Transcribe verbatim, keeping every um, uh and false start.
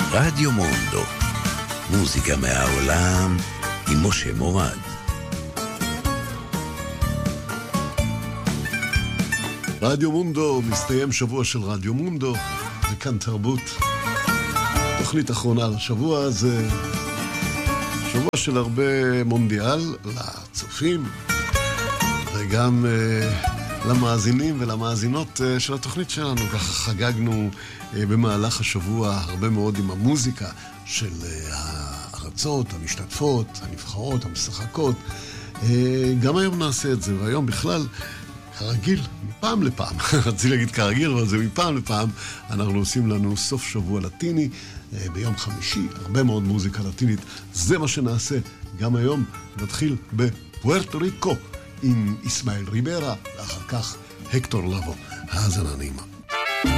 רדיו מונדו, מוזיקה מהעולם עם משה מורד. רדיו מונדו, מסתיים שבוע של רדיו מונדו, וכאן תרבות. תוכנית אחרונה לשבוע הזה, שבוע של הרבה מונדיאל לצופים, וגם uh, למאזינים ולמאזינות uh, של התוכנית שלנו. ככה חגגנו uh, במהלך השבוע הרבה מאוד עם המוזיקה של uh, הארצות, המשתתפות, הנבחרות, המשחקות. Uh, גם היום נעשה את זה, והיום בכלל, כרגיל, מפעם לפעם, רציתי להגיד כרגיל, אבל זה מפעם לפעם, אנחנו עושים לנו סוף שבוע לטיני, ביום חמישי, הרבה מאוד מוזיקה לטינית, זה מה שנעשה גם היום. נתחיל בפוארטו ריקו עם איסמאעיל ריברה, ואחר כך הקטור לבו. האזנה נעימה.